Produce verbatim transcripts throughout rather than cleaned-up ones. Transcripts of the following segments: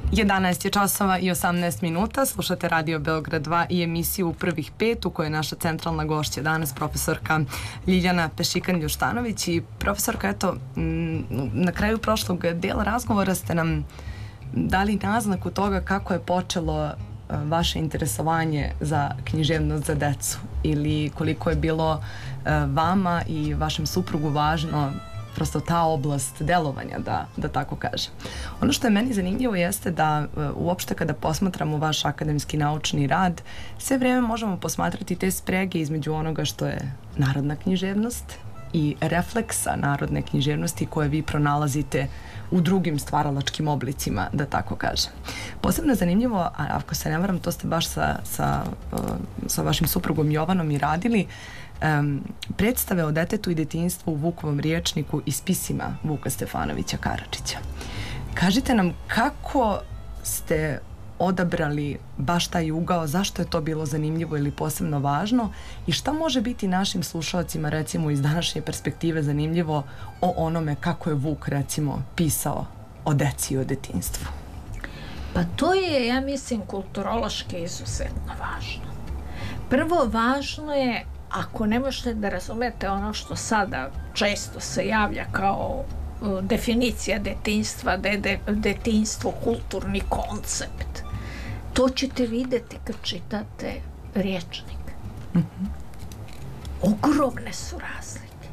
jedanaest je časova i osamnaest minuta, slušate Radio Beograd dva i emisiju Prvih pet u kojoj je naša centralna gošća danas profesorka Ljiljana Pešikan-Ljuštanović. I profesorka, eto, na kraju prošlog dela razgovora ste nam dali naznaku toga kako je počelo vaše interesovanje za književnost za decu ili koliko je bilo vama i vašem suprugu važno prosto ta oblast delovanja, da, da tako kažem. Ono što je meni zanimljivo jeste da uopšte kada posmatramo vaš akademski naučni rad, sve vreme možemo posmatrati te sprege između onoga što je narodna književnost i refleksa narodne književnosti koje vi pronalazite u drugim stvaralačkim oblicima, da tako kažem. Posebno je zanimljivo, a ako se ne varam, to ste baš sa, sa, sa vašim suprugom Jovanom i radili, Um, predstave o detetu i detinjstvu u Vukovom rječniku i spisima Vuka Stefanovića Karadžića. Kažite nam kako ste odabrali baš taj ugao, zašto je to bilo zanimljivo ili posebno važno i šta može biti našim slušalcima recimo iz današnje perspektive zanimljivo o onome kako je Vuk recimo pisao o deci i o detinjstvu? Pa to je, ja mislim, kulturološki izuzetno važno. Prvo, važno je, ako ne možete da razumete ono što sada često se javlja kao uh, definicija detinjstva, da je de, detinjstvo kulturni koncept, to ćete vidjeti kad čitate rječnik. Mm-hmm. Ogromne su razlike.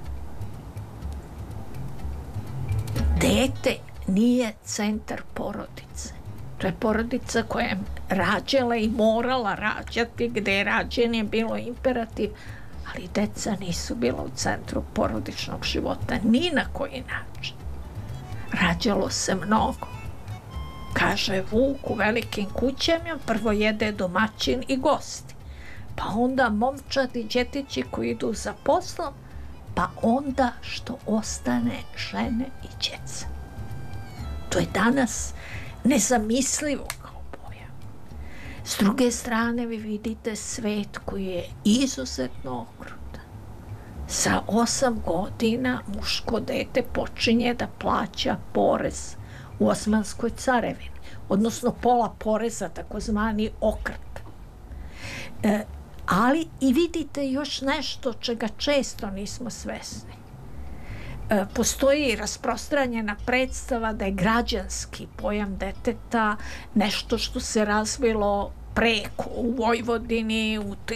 Dete nije centar porodice. To je porodica koja je rađala i morala rađati, gde je rađenje bilo imperativ, ali deca nisu bila u centru porodičnog života, ni na koji način. Rađalo se mnogo. Kaže Vuk, u velikim kućama prvo jede domaćin i gosti, pa onda momčad i djetići koji idu za poslom, pa onda što ostane žene i djeca. To je danas nezamislivo kao pojam. S druge strane vi vidite svet koji je izuzetno okrutan. Sa osam godina muško dete počinje da plaća porez u Osmanskoj carevini, odnosno pola poreza, takozvani okrp. E, ali i vidite još nešto čega često nismo svesni. E, postoji rasprostranjena predstava da je građanski pojam deteta nešto što se razvilo preko u Vojvodini, u